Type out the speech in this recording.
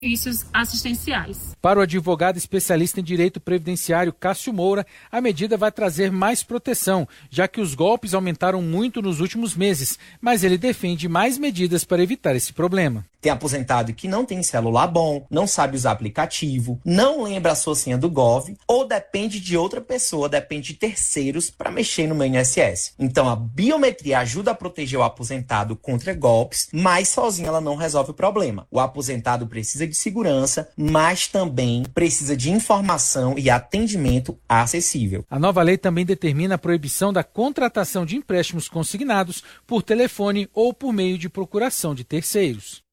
serviços assistenciais. Para o advogado especialista em direito previdenciário Cássio Moura, a medida vai trazer mais proteção, já que os golpes aumentaram muito nos últimos meses, mas ele defende mais medidas para evitar esse problema. Tem aposentado que não tem celular bom, não sabe usar aplicativo, não lembra a sua senha do Gov ou depende de outra pessoa, depende de terceiros para mexer no meu INSS. Então a biometria ajuda a proteger o aposentado contra golpes, mas sozinha ela não resolve o problema. O aposentado precisa de segurança, mas também precisa de informação e atendimento acessível. A nova lei também determina a proibição da contratação de empréstimos consignados por telefone ou por meio de procuração de terceiros.